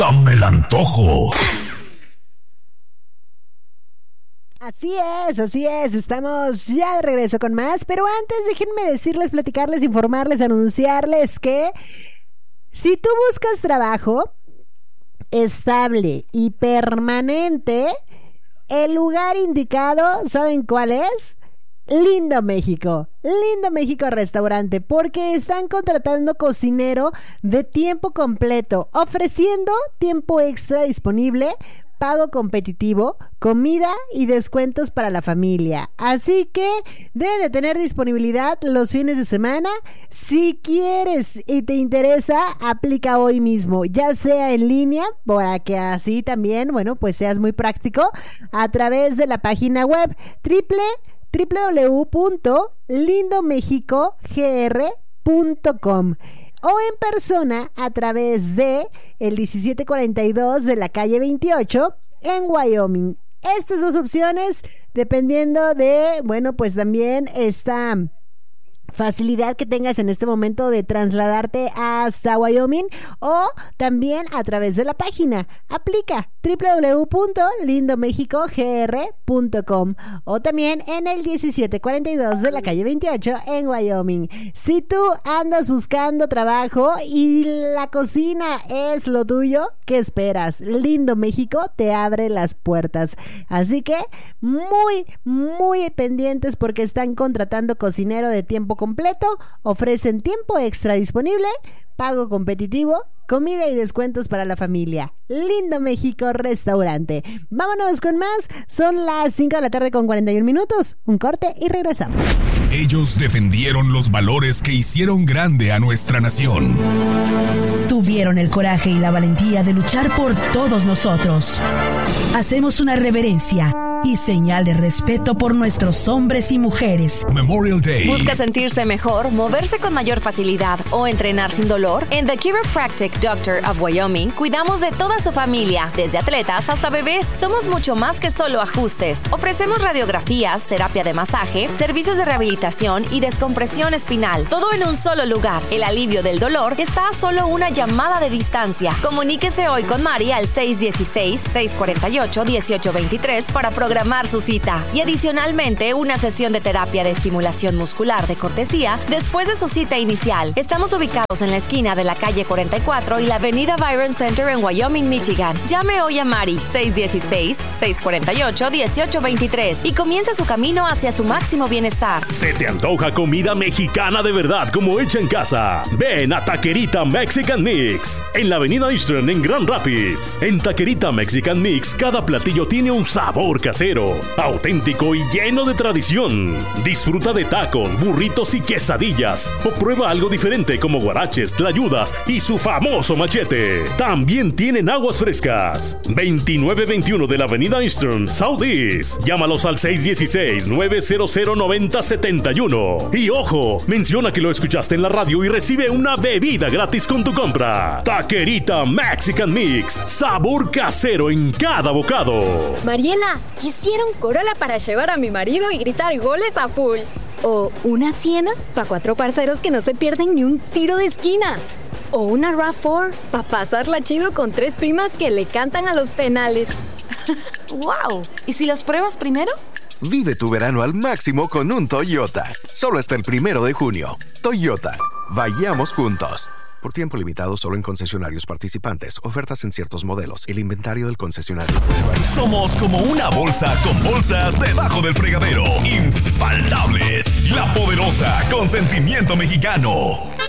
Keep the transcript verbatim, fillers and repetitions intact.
¡Dame el antojo! Así es, así es, estamos ya de regreso con más, pero antes déjenme decirles, platicarles, informarles, anunciarles que si tú buscas trabajo estable y permanente, el lugar indicado, ¿saben cuál es? Lindo México, Lindo México Restaurante, porque están contratando cocinero de tiempo completo, ofreciendo tiempo extra disponible, pago competitivo, comida y descuentos para la familia. Así que deben de tener disponibilidad los fines de semana. Si quieres y te interesa, aplica hoy mismo, ya sea en línea, para que así también, bueno, pues seas muy práctico, a través de la página web triple w w w punto lindo mexico g r punto com o en persona a través de el diecisiete cuarenta y dos de la calle veintiocho en Wyoming. Estas dos opciones, dependiendo de, bueno, pues también esta facilidad que tengas en este momento de trasladarte hasta Wyoming, o también a través de la página. Aplica w w w punto lindo mexico g r punto com o también en el diecisiete cuarenta y dos de la calle veintiocho en Wyoming. Si tú andas buscando trabajo y la cocina es lo tuyo, ¿qué esperas? Lindo México te abre las puertas. Así que muy, muy pendientes, porque están contratando cocinero de tiempo completo, ofrecen tiempo extra disponible, pago competitivo, comida y descuentos para la familia. Lindo México Restaurante. Vámonos con más. Son las cinco de la tarde con cuarenta y un minutos. Un corte y regresamos. Ellos defendieron los valores que hicieron grande a nuestra nación. Tuvieron el coraje y la valentía de luchar por todos nosotros. Hacemos una reverencia y señal de respeto por nuestros hombres y mujeres. Memorial Day. ¿Busca sentirse mejor, moverse con mayor facilidad o entrenar sin dolor? En The Chiropractic Doctor of Wyoming cuidamos de toda su familia, desde atletas hasta bebés. Somos mucho más que solo ajustes. Ofrecemos radiografías, terapia de masaje, servicios de rehabilitación y descompresión espinal, todo en un solo lugar. El alivio del dolor está a solo una llamada de distancia. Comuníquese hoy con Mari al seis uno seis, seis cuatro ocho, uno ocho dos tres para programar su cita, y adicionalmente una sesión de terapia de estimulación muscular de cortesía después de su cita inicial. Estamos ubicados en la esquina de la calle cuarenta y cuatro y la avenida Byron Center en Wyoming, Michigan. Llame hoy a Mari seis uno seis, seis cuatro ocho, uno ocho dos tres y comienza su camino hacia su máximo bienestar. ¿Se te antoja comida mexicana de verdad como hecha en casa? Ven a Taquerita Mexican Mix en la avenida Eastern en Grand Rapids. En Taquerita Mexican Mix cada platillo tiene un sabor casero, auténtico y lleno de tradición. Disfruta de tacos, burritos y quesadillas, o prueba algo diferente como guaraches, tlayudas y su famoso machete. También tienen aguas frescas. veintinueve veintiuno de la avenida Eastern, Southeast. Llámalos al seis uno seis, nueve cero cero, nueve cero siete uno. Y ojo, menciona que lo escuchaste en la radio y recibe una bebida gratis con tu compra. Taquerita Mexican Mix, sabor casero en cada bocado. Mariela, quisiera un Corolla para llevar a mi marido y gritar goles a full. O una Siena para cuatro parceros que no se pierden ni un tiro de esquina. O una RAV cuatro para pasarla chido con tres primas que le cantan a los penales. ¡Wow! ¿Y si los pruebas primero? Vive tu verano al máximo con un Toyota. Solo hasta el primero de junio. Toyota. Vayamos juntos. Por tiempo limitado solo en concesionarios participantes. Ofertas en ciertos modelos. El inventario del concesionario puede variar. Somos como una bolsa con bolsas debajo del fregadero. Infaltables. La poderosa Consentimiento Mexicano.